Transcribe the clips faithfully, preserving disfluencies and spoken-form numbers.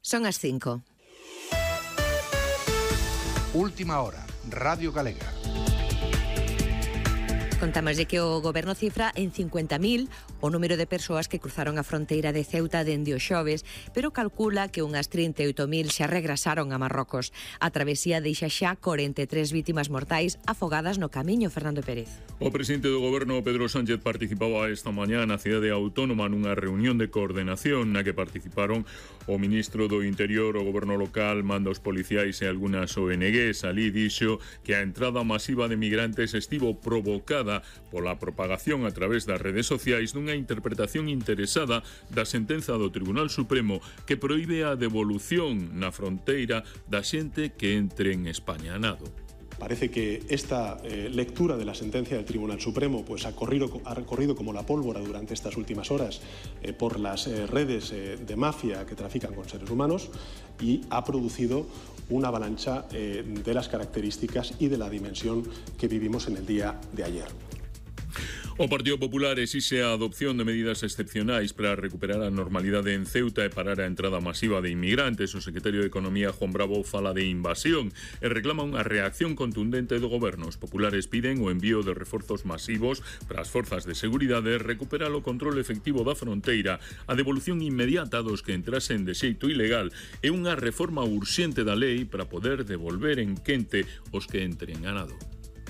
Son as cinco. Última hora, Radio Galega. Contámoslle que o Goberno cifra en cincuenta mil o número de persoas que cruzaron a fronteira de Ceuta dende o xoves, pero calcula que unhas trinta e oito mil xa regresaron a Marrocos. A travesía deixa xa corenta e tres vítimas mortais afogadas no camiño. Fernando Pérez. O presidente do Goberno, Pedro Sánchez, participaba esta mañá na cidade autónoma nunha reunión de coordenación na que participaron o ministro do Interior, o Goberno local, mandos policiais e algunhas O N Ges. Ali dixo que a entrada masiva de migrantes estivo provocada pola propagación a través das redes sociais dunha interpretación interesada da sentenza do Tribunal Supremo que proíbe a devolución na fronteira da xente que entre en España a nado. Parece que esta eh, lectura de la sentencia del Tribunal Supremo pues, ha, corrido, ha corrido como la pólvora durante estas últimas horas eh, por las eh, redes eh, de mafia que trafican con seres humanos y ha producido una avalancha eh, de las características y de la dimensión que vivimos en el día de ayer. O Partido Popular exixe a adopción de medidas excepcionais para recuperar a normalidade en Ceuta e parar a entrada masiva de inmigrantes. O secretario de Economía, Juan Bravo, fala de invasión e reclama unha reacción contundente do goberno. Os populares piden o envío de reforzos masivos para as forzas de seguridade, recuperar o control efectivo da fronteira, a devolución inmediata dos que entrasen de xeito ilegal e unha reforma urxente da lei para poder devolver en quente os que entren a nado.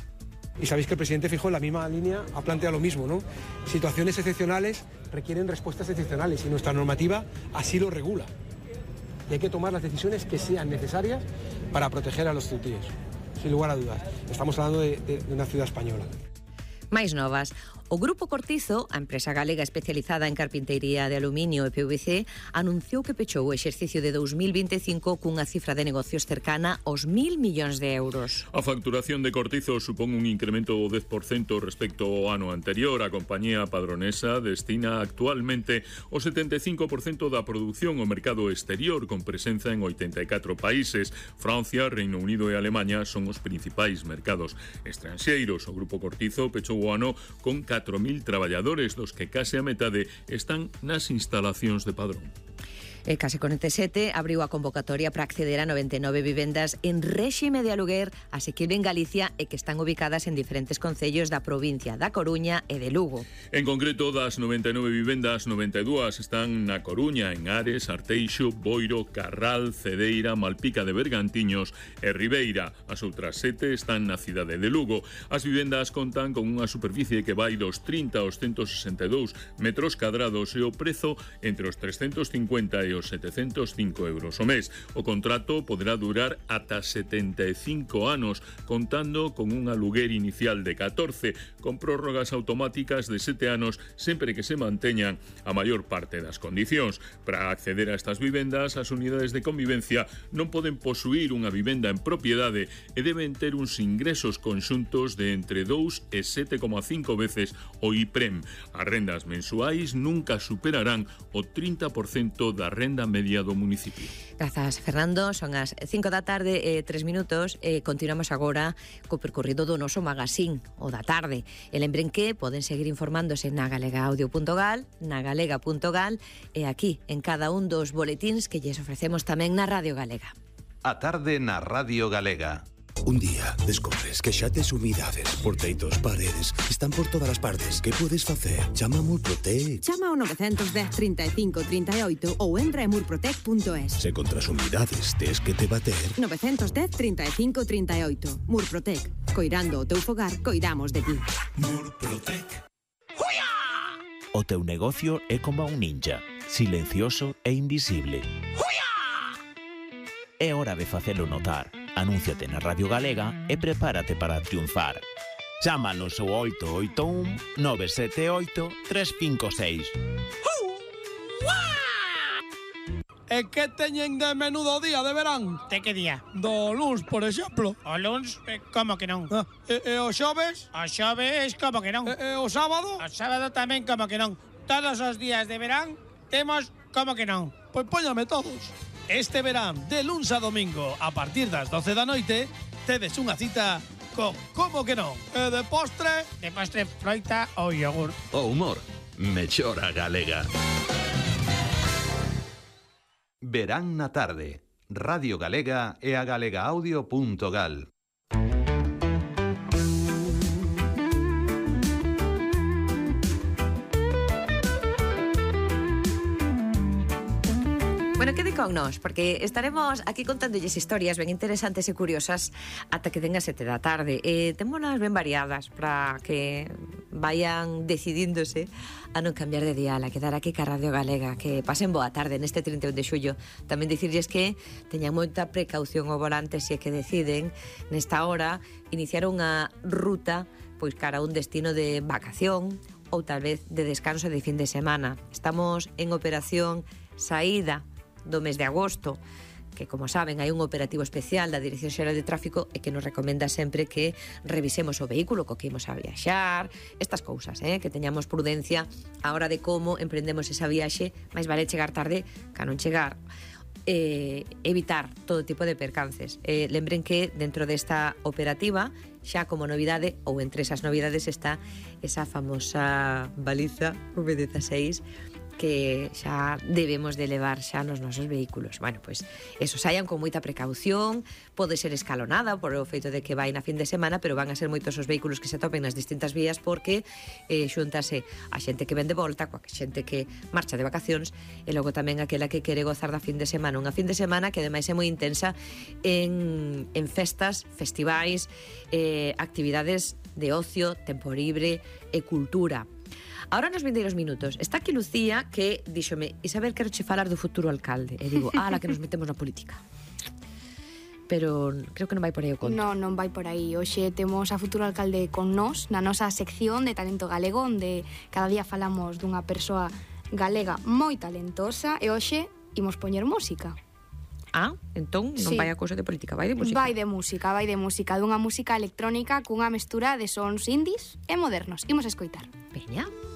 Y sabéis que el presidente Feijóo en la misma línea ha planteado lo mismo, ¿no? Situaciones excepcionales requieren respuestas excepcionales y nuestra normativa así lo regula. Y hay que tomar las decisiones que sean necesarias para proteger a los ceutíes, sin lugar a dudas. Estamos hablando de, de, de una ciudad española. Máis novas. O Grupo Cortizo, a empresa galega especializada en carpintería de aluminio e P V C, anunciou que pechou o exercicio de dous mil vinte e cinco cunha cifra de negocios cercana aos mil millóns de euros. A facturación de Cortizo supón un incremento do dez por cento respecto ao ano anterior. A compañía padronesa destina actualmente o setenta e cinco por cento da produción ao mercado exterior, con presenza en oitenta e catro países. Francia, Reino Unido e Alemanha son os principais mercados estranxeiros. O Grupo Cortizo pechou o ano con catro mil traballadores, dos que case a metade están nas instalacións de Padrón. E Case corenta e sete abriu a convocatoria para acceder a noventa e nove vivendas en réxime de aluguer asequible en Galicia e que están ubicadas en diferentes concellos da provincia da Coruña e de Lugo. En concreto, das noventa e nove vivendas, noventa e dúas están na Coruña, en Ares, Arteixo, Boiro, Carral, Cedeira, Malpica de Bergantiños e Ribeira. As outras sete están na cidade de Lugo. As vivendas contan con unha superficie que vai dos trinta aos ciento sesenta e dous metros cadrados e o prezo entre os trescentos cincuenta e os setecentos cinco euros o mes. O contrato poderá durar ata setenta e cinco anos, contando con un aluguer inicial de catorce, con prórrogas automáticas de sete anos, sempre que se manteñan a maior parte das condicións. Para acceder a estas vivendas, as unidades de convivencia non poden posuir unha vivenda en propiedade e deben ter uns ingresos conxuntos de entre dous e sete coma cinco veces o I P R E M. As rendas mensuais nunca superarán o trinta por cento da renda media do municipio. Grazas, Fernando. Son as cinco da tarde e tres minutos e continuamos agora co percorrido do noso magazín, o da tarde. E lembren que poden seguir informándose na galegaaudio punto gal, na galega punto gal e aquí en cada un dos boletíns que lles ofrecemos tamén na Radio Galega. A tarde na Radio Galega. Un día descubres que xa tes humidades por teitos, paredes, están por todas as partes. Que podes facer? Chama a Murprotec. Chama ao nove un cero, trinta e cinco, trinta e oito ou entra en murprotec punto es. Se contra as humidades tes que te bater. nove un cero, trinta e cinco, trinta e oito. Murprotec. Coirando o teu fogar, coidamos de ti. Murprotec. O teu negocio é como un ninja, silencioso e invisible. É hora de facelo notar. Anúnciate na Radio Galega e prepárate para triunfar. Chámanos ao oito oito un, nove sete oito, tres cinco seis. E que teñen de menudo día de verán? De que día? Do luns, por exemplo. O luns, eh, como que non? Ah, e, e o xoves? O xoves, como que non? E, e o sábado? O sábado tamén, como que non? Todos os días de verán temos como que non? Pois póñame todos. Este verán, de luns a domingo, a partir das doce da noite, tedes unha cita con como que non? E de postre? De postre, froita ou yogur. O humor, mellora galega. Verán na tarde. Radio Galega e a galegaaudio punto gal. Bueno, quede con nós, porque estaremos aquí contándolles historias ben interesantes e curiosas ata que den a sete da tarde. Eh, Témolas ben variadas para que vayan decidíndose a non cambiar de dial, a quedar aquí ca Radio Galega. Que pasen boa tarde neste trinta e un de xullo. Tamén dicirlles que teñan moita precaución ao volante se é que deciden nesta hora iniciar unha ruta pois cara a un destino de vacación ou tal vez de descanso de fin de semana. Estamos en operación saída do mes de agosto, que, como saben, hai un operativo especial da Dirección Xeral de Tráfico e que nos recomenda sempre que revisemos o vehículo co que imos a viaxar, estas cousas, eh? Que teñamos prudencia a hora de como emprendemos esa viaxe, máis vale chegar tarde que non chegar. Eh, evitar todo tipo de percances. Eh, lembren que dentro desta operativa, xa como novidade, ou entre esas novidades, está esa famosa baliza V dieciséis que xa debemos de levar xa nos nosos vehículos. Bueno, pois, eso, saian con moita precaución, pode ser escalonada por o feito de que vai na fin de semana, pero van a ser moitos os vehículos que se atopen nas distintas vías porque eh, xuntase a xente que ven de volta, coa xente que marcha de vacacións, e logo tamén aquela que quere gozar da fin de semana. Unha fin de semana que ademais é moi intensa en, en festas, festivais, eh, actividades de ocio, tempo libre e cultura. Ahora nos vindeiros minutos está aquí Lucía que díxome: Isabel, quero che falar do futuro alcalde. E digo, ala, que nos metemos na política. Pero creo que non vai por aí o conto. Non, non vai por aí. Hoxe temos a futuro alcalde con nós na nosa sección de Talento Galego, onde cada día falamos dunha persoa galega moi talentosa e hoxe imos poñer música. Ah, entón non Sí. vai a cousa de política, vai de música. Vai de música, vai de música, dunha música electrónica cunha mestura de sons indies e modernos. Imos escoitar. Veña.